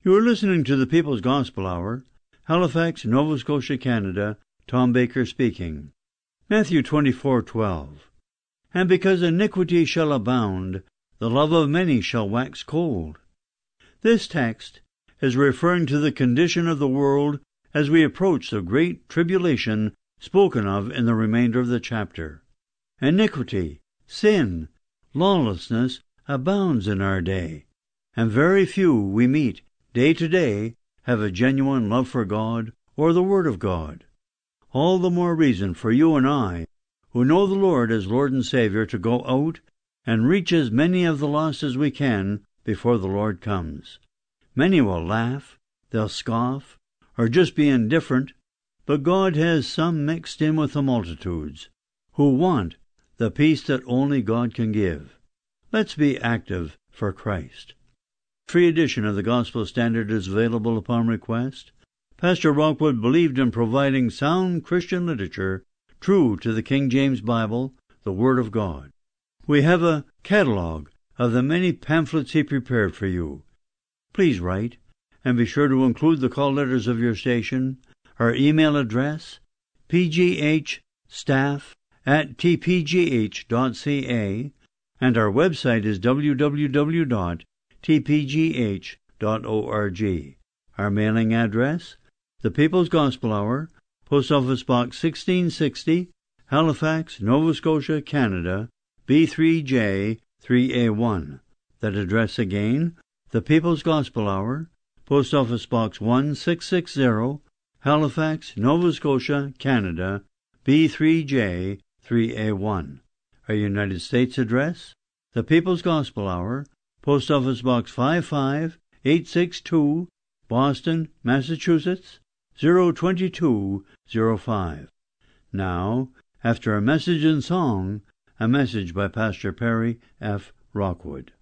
You are listening to the People's Gospel Hour, Halifax, Nova Scotia, Canada. Tom Baker speaking. Matthew 24:12. And because iniquity shall abound, the love of many shall wax cold. This text is referring to the condition of the world as we approach the great tribulation spoken of in the remainder of the chapter. Iniquity, sin, lawlessness abounds in our day, and very few we meet day to day have a genuine love for God or the Word of God. All the more reason for you and I, who know the Lord as Lord and Savior, to go out and reach as many of the lost as we can before the Lord comes. Many will laugh, they'll scoff, or just be indifferent, but God has some mixed in with the multitudes who want the peace that only God can give. Let's be active for Christ. Free edition of the Gospel Standard is available upon request. Pastor Rockwood believed in providing sound Christian literature true to the King James Bible, the Word of God. We have a catalog of the many pamphlets he prepared for you. Please write, and be sure to include the call letters of your station, our email address, pghstaff@tpgh.ca, and our website is www.tpgh.org. Our mailing address, The People's Gospel Hour, Post Office Box 1660, Halifax, Nova Scotia, Canada, B3J 3A1. That address again, The People's Gospel Hour, Post Office Box 1660, Halifax, Nova Scotia, Canada, B3J 3A1. Our United States address, The People's Gospel Hour, Post Office Box 55862, Boston, Massachusetts, 02205. Now, after a message in song, a message by Pastor Perry F. Rockwood.